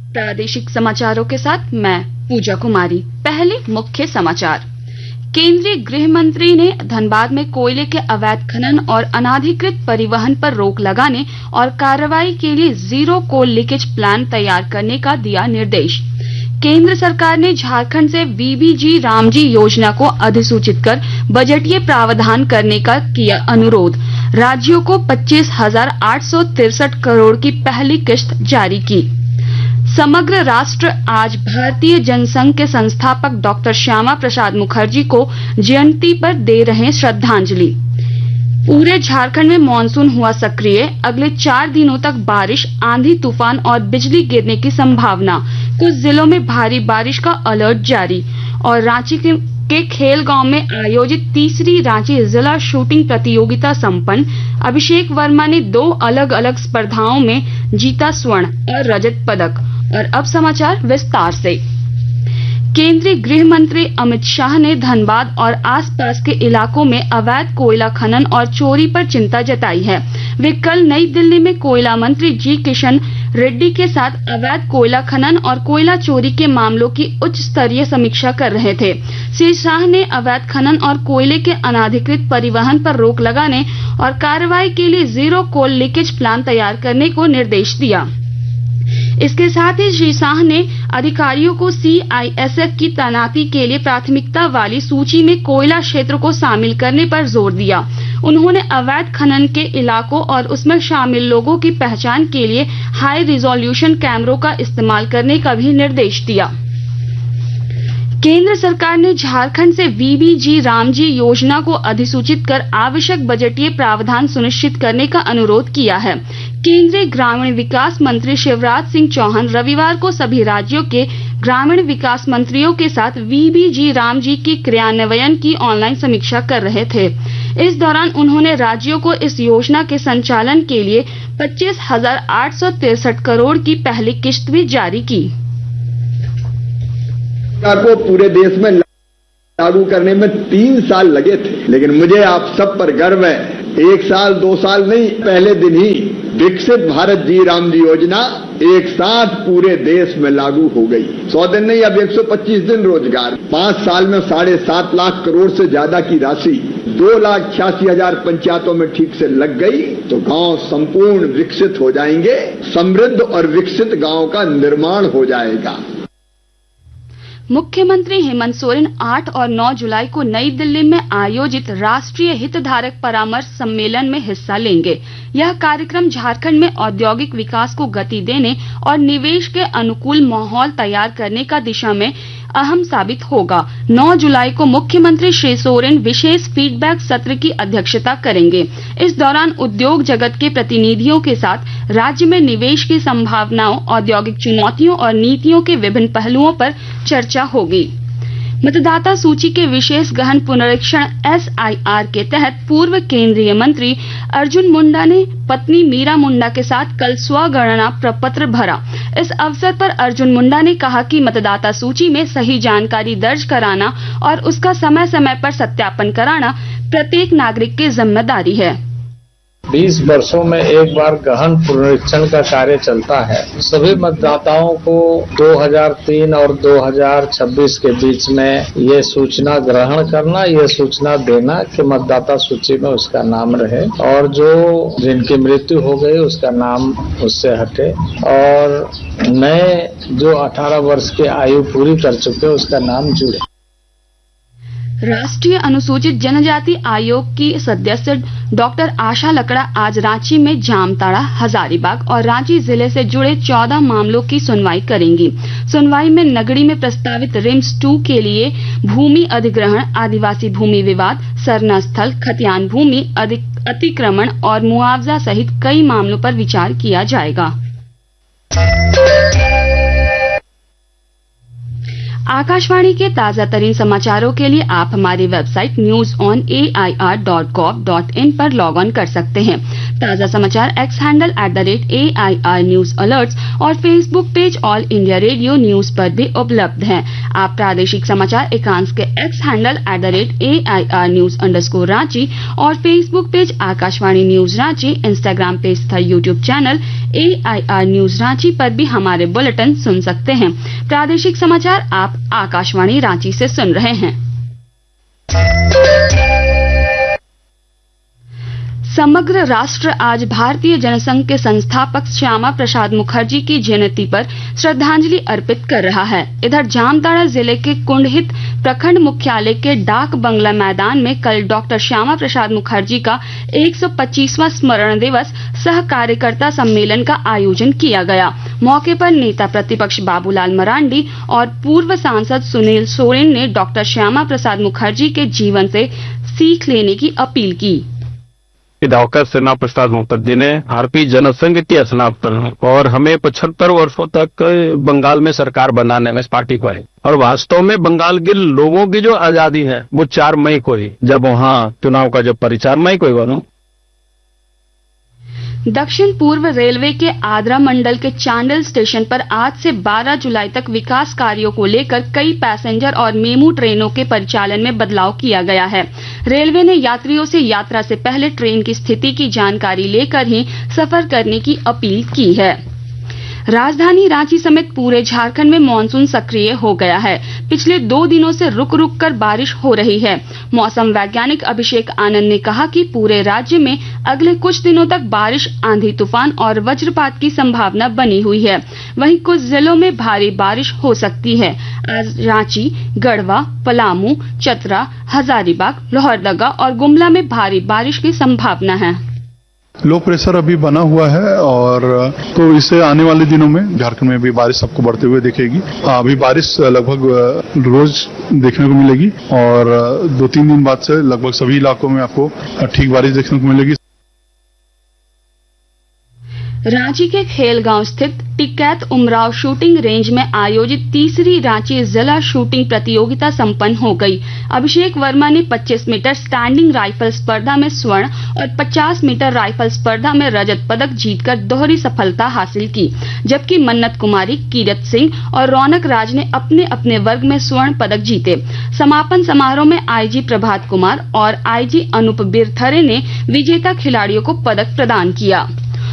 प्रादेशिक समाचारों के साथ मैं पूजा कुमारी। पहले मुख्य समाचार। केंद्रीय गृह मंत्री ने धनबाद में कोयले के अवैध खनन और अनाधिकृत परिवहन पर रोक लगाने और कार्रवाई के लिए जीरो कोल लीकेज प्लान तैयार करने का दिया निर्देश। केंद्र सरकार ने झारखंड से वीबीजी रामजी योजना को अधिसूचित कर बजटीय प्रावधान करने का किया अनुरोध। राज्यों को 25,863 करोड़ की पहली किस्त जारी की। समग्र राष्ट्र आज भारतीय जनसंघ के संस्थापक डॉक्टर श्यामा प्रसाद मुखर्जी को जयंती पर दे रहे श्रद्धांजलि। पूरे झारखंड में मानसून हुआ सक्रिय। अगले 4 दिनों तक बारिश, आंधी तूफान और बिजली गिरने की संभावना। कुछ जिलों में भारी बारिश का अलर्ट जारी। और रांची के खेल गांव में आयोजित तीसरी रांची जिला शूटिंग प्रतियोगिता संपन्न। अभिषेक वर्मा ने 2 अलग अलग स्पर्धाओं में जीता स्वर्ण और रजत पदक। और अब समाचार विस्तार से। केंद्रीय गृह मंत्री अमित शाह ने धनबाद और आसपास के इलाकों में अवैध कोयला खनन और चोरी पर चिंता जताई है। वे कल नई दिल्ली में कोयला मंत्री जी किशन रेड्डी के साथ अवैध कोयला खनन और कोयला चोरी के मामलों की उच्च स्तरीय समीक्षा कर रहे थे। श्री शाह ने अवैध खनन और कोयले के अनाधिकृत परिवहन पर रोक लगाने और कार्रवाई के लिए जीरो कोल लीकेज प्लान तैयार करने को निर्देश दिया। इसके साथ ही श्री शाह ने अधिकारियों को सीआईएसएफ की तैनाती के लिए प्राथमिकता वाली सूची में कोयला क्षेत्र को शामिल करने पर जोर दिया। उन्होंने अवैध खनन के इलाकों और उसमें शामिल लोगों की पहचान के लिए हाई रिजोल्यूशन कैमरों का इस्तेमाल करने का भी निर्देश दिया। केंद्र सरकार ने झारखंड से वीबीजी रामजी योजना को अधिसूचित कर आवश्यक बजटीय प्रावधान सुनिश्चित करने का अनुरोध किया है। केंद्रीय ग्रामीण विकास मंत्री शिवराज सिंह चौहान रविवार को सभी राज्यों के ग्रामीण विकास मंत्रियों के साथ वीबीजी रामजी की क्रियान्वयन की ऑनलाइन समीक्षा कर रहे थे। इस दौरान उन्होंने राज्यों को इस योजना के संचालन के लिए 25,863 करोड़ की पहली किस्त भी जारी की। को पूरे देश में लागू करने में 3 साल लगे थे, लेकिन मुझे आप सब पर गर्व है। 1 साल 2 साल नहीं, पहले दिन ही विकसित भारत जी राम जी योजना एक साथ पूरे देश में लागू हो गई। 100 दिन नहीं, अब 125 दिन रोजगार। 5 साल में 7.5 लाख करोड़ से ज्यादा की राशि 2,86,000 पंचायतों में ठीक से लग गई तो गांव संपूर्ण विकसित हो जाएंगे। समृद्ध और विकसित गांव का निर्माण हो जाएगा। मुख्यमंत्री हेमंत सोरेन 8 और 9 जुलाई को नई दिल्ली में आयोजित राष्ट्रीय हितधारक परामर्श सम्मेलन में हिस्सा लेंगे। यह कार्यक्रम झारखंड में औद्योगिक विकास को गति देने और निवेश के अनुकूल माहौल तैयार करने का दिशा में अहम साबित होगा। 9 जुलाई को मुख्यमंत्री श्री सोरेन विशेष फीडबैक सत्र की अध्यक्षता करेंगे। इस दौरान उद्योग जगत के प्रतिनिधियों के साथ राज्य में निवेश की संभावनाओं, औद्योगिक चुनौतियों और नीतियों के विभिन्न पहलुओं पर चर्चा होगी। मतदाता सूची के विशेष गहन पुनरीक्षण SIR के तहत पूर्व केंद्रीय मंत्री अर्जुन मुंडा ने पत्नी मीरा मुंडा के साथ कल स्वगणना प्रपत्र भरा। इस अवसर पर अर्जुन मुंडा ने कहा कि मतदाता सूची में सही जानकारी दर्ज कराना और उसका समय समय पर सत्यापन कराना प्रत्येक नागरिक की जिम्मेदारी है। 20 वर्षों में एक बार गहन पुनरीक्षण का कार्य चलता है। सभी मतदाताओं को 2003 और 2026 के बीच में ये सूचना ग्रहण करना, ये सूचना देना कि मतदाता सूची में उसका नाम रहे और जो जिनकी मृत्यु हो गई उसका नाम उससे हटे और नए जो 18 वर्ष की आयु पूरी कर चुके उसका नाम जुड़े। राष्ट्रीय अनुसूचित जनजाति आयोग की सदस्य डॉक्टर आशा लकड़ा आज रांची में जामताड़ा, हजारीबाग और रांची जिले से जुड़े 14 मामलों की सुनवाई करेंगी। सुनवाई में नगरी में प्रस्तावित रिम्स 2 के लिए भूमि अधिग्रहण, आदिवासी भूमि विवाद, सरना स्थल, खतियान भूमि अतिक्रमण और मुआवजा सहित कई मामलों पर विचार किया जाएगा। आकाशवाणी के ताजा तरीन समाचारों के लिए आप हमारी वेबसाइट newsonair.gov.in पर लॉग ऑन कर सकते हैं। ताजा समाचार x handle @AIR news alerts और Facebook page all India radio news पर भी उपलब्ध हैं। आप प्रादेशिक समाचार एकांश के x handle @AIR news _Ranchi और Facebook page Akashvani news Ranchi, Instagram page तथा YouTube channel AIR news Ranchi पर भी हमारे बुलेटिन सुन सकते हैं। प्रादेशिक समाचार आप आकाशवाणी रांची से सुन रहे हैं। समग्र राष्ट्र आज भारतीय जनसंघ के संस्थापक श्यामा प्रसाद मुखर्जी की जयंती पर श्रद्धांजलि अर्पित कर रहा है। इधर जामताड़ा जिले के कुंडहित प्रखंड मुख्यालय के डाक बंगला मैदान में कल डॉक्टर श्यामा प्रसाद मुखर्जी का 125वां स्मरण दिवस सह कार्यकर्ता सम्मेलन का आयोजन किया गया। मौके पर नेता प्रतिपक्ष बाबूलाल मरांडी और पूर्व सांसद सुनील सोरेन ने डॉक्टर श्यामा प्रसाद मुखर्जी के जीवन से सीख लेने की अपील की। डॉक्टर श्यामा प्रसाद मुखर्जी ने भारतीय जनसंघ की स्थापना और हमें 75 वर्षों तक बंगाल में सरकार बनाने में पार्टी को है। और वास्तव में बंगाल के लोगों की जो आजादी है वो 4 मई को ही, जब वहाँ चुनाव का जब परिचार मई को हुआ। दक्षिण पूर्व रेलवे के आद्रा मंडल के चांडिल स्टेशन पर आज से 12 जुलाई तक विकास कार्यों को लेकर कई पैसेंजर और मेमू ट्रेनों के परिचालन में बदलाव किया गया है। रेलवे ने यात्रियों से यात्रा से पहले ट्रेन की स्थिति की जानकारी लेकर ही सफर करने की अपील की है। राजधानी रांची समेत पूरे झारखंड में मानसून सक्रिय हो गया है। पिछले 2 दिनों से रुक रुक कर बारिश हो रही है। मौसम वैज्ञानिक अभिषेक आनंद ने कहा कि पूरे राज्य में अगले कुछ दिनों तक बारिश, आंधी तूफान और वज्रपात की संभावना बनी हुई है। वहीं कुछ जिलों में भारी बारिश हो सकती है। आज रांची, गढ़वा, पलामू, चतरा, हजारीबाग, लोहरदगा और गुमला में भारी बारिश की संभावना है। लो प्रेशर अभी बना हुआ है और तो इससे आने वाले दिनों में झारखंड में भी बारिश आपको बढ़ते हुए दिखेगी। अभी बारिश लगभग रोज देखने को मिलेगी और 2-3 दिन बाद से लगभग सभी इलाकों में आपको ठीक बारिश देखने को मिलेगी। रांची के खेलगांव स्थित टिकैत उमराव शूटिंग रेंज में आयोजित तीसरी रांची जिला शूटिंग प्रतियोगिता संपन्न हो गई। अभिषेक वर्मा ने 25 मीटर स्टैंडिंग राइफल स्पर्धा में स्वर्ण और 50 मीटर राइफल स्पर्धा में रजत पदक जीतकर दोहरी सफलता हासिल की, जबकि मन्नत कुमारी, कीरत सिंह और रौनक राज ने अपने अपने वर्ग में स्वर्ण पदक जीते। समापन समारोह में आईजी प्रभात कुमार और आईजी अनूप बिरथरे ने विजेता खिलाड़ियों को पदक प्रदान किया।